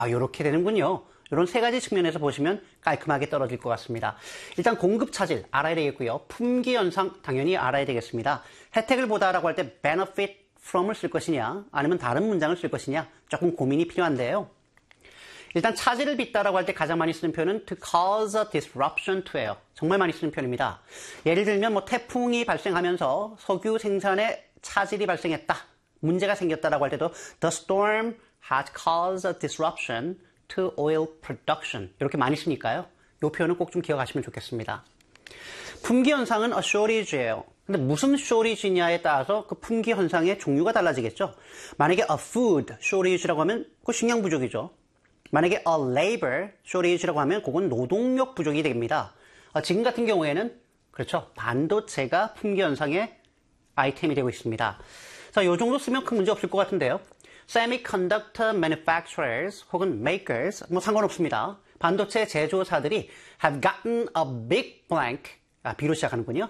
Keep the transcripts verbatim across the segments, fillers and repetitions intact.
아, 이렇게 되는군요. 이런 세 가지 측면에서 보시면 깔끔하게 떨어질 것 같습니다. 일단 공급 차질 알아야 되겠고요. 품귀 현상 당연히 알아야 되겠습니다. 혜택을 보다라고 할 때 benefit from을 쓸 것이냐 아니면 다른 문장을 쓸 것이냐 조금 고민이 필요한데요. 일단 차질을 빚다라고 할 때 가장 많이 쓰는 표현은 to cause a disruption to예요. 정말 많이 쓰는 표현입니다. 예를 들면 뭐 태풍이 발생하면서 석유 생산에 차질이 발생했다. 문제가 생겼다라고 할 때도 the storm has caused a disruption to oil production. 이렇게 많이 쓰니까요. 이 표현은 꼭 좀 기억하시면 좋겠습니다. 품귀 현상은 a shortage예요. 근데 무슨 shortage냐에 따라서 그 품귀 현상의 종류가 달라지겠죠. 만약에 a food shortage라고 하면 그 식량 부족이죠. 만약에 a labor shortage라고 하면 그건 노동력 부족이 됩니다. 아, 지금 같은 경우에는 그렇죠. 반도체가 품귀 현상의 아이템이 되고 있습니다. 자, 요 정도 쓰면 큰 문제 없을 것 같은데요. Semiconductor manufacturers 혹은 makers 뭐 상관없습니다. 반도체 제조사들이 have gotten a big blank 아, B로 시작하는군요.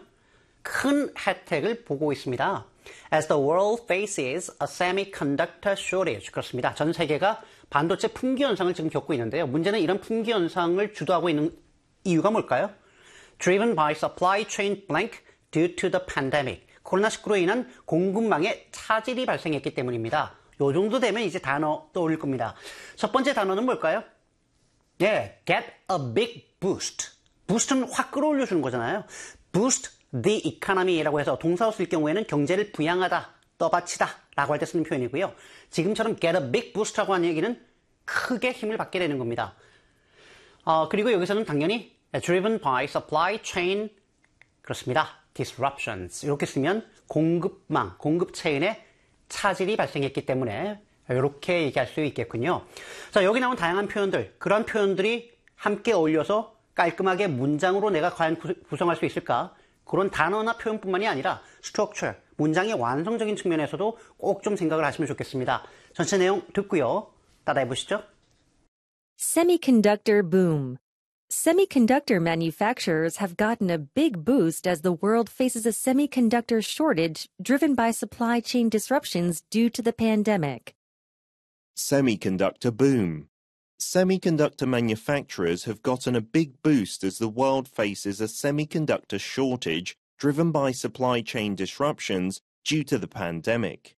큰 혜택을 보고 있습니다. As the world faces a semiconductor shortage. 그렇습니다. 전 세계가 반도체 품귀 현상을 지금 겪고 있는데요. 문제는 이런 품귀 현상을 주도하고 있는 이유가 뭘까요? Driven by supply chain blank due to the pandemic. 코로나십구로 인한 공급망에 차질이 발생했기 때문입니다. 요 정도 되면 이제 단어 떠올릴 겁니다. 첫 번째 단어는 뭘까요? 예, get a big boost. boost는 확 끌어올려주는 거잖아요. boost the economy라고 해서 동사로 쓸 경우에는 경제를 부양하다, 떠받치다 라고 할 때 쓰는 표현이고요. 지금처럼 get a big boost라고 하는 얘기는 크게 힘을 받게 되는 겁니다. 어, 그리고 여기서는 당연히 driven by supply chain 그렇습니다. disruptions 이렇게 쓰면 공급망, 공급 체인에 차질이 발생했기 때문에 이렇게 얘기할 수 있겠군요. 자, 여기 나온 다양한 표현들, 그런 표현들이 함께 어울려서 깔끔하게 문장으로 내가 과연 구성할 수 있을까? 그런 단어나 표현뿐만이 아니라 structure, 문장의 완성적인 측면에서도 꼭 좀 생각을 하시면 좋겠습니다. 전체 내용 듣고요. 따라해 보시죠. Semiconductor boom. Semiconductor manufacturers have gotten a big boost as the world faces a semiconductor shortage driven by supply chain disruptions due to the pandemic. Semiconductor boom. Semiconductor manufacturers have gotten a big boost as the world faces a semiconductor shortage driven by supply chain disruptions due to the pandemic.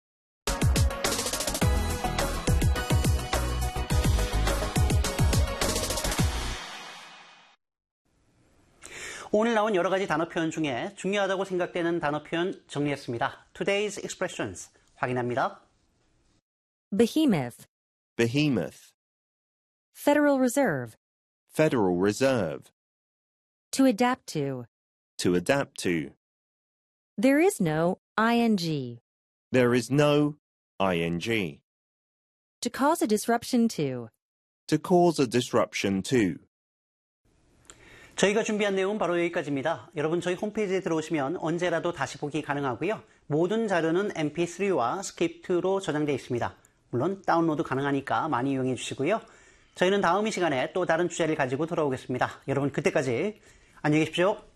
오늘 나온 여러 가지 단어 표현 중에 중요하다고 생각되는 단어 표현 정리했습니다. Today's expressions 확인합니다. Behemoth. Behemoth. Federal Reserve. Federal Reserve. To adapt to. To adapt to. There is no ing. There is no ing. To cause a disruption to. To cause a disruption to. 저희가 준비한 내용은 바로 여기까지입니다. 여러분 저희 홈페이지에 들어오시면 언제라도 다시 보기 가능하고요. 모든 자료는 엠피쓰리와 스크립트로 저장되어 있습니다. 물론 다운로드 가능하니까 많이 이용해 주시고요. 저희는 다음 이 시간에 또 다른 주제를 가지고 돌아오겠습니다. 여러분 그때까지 안녕히 계십시오.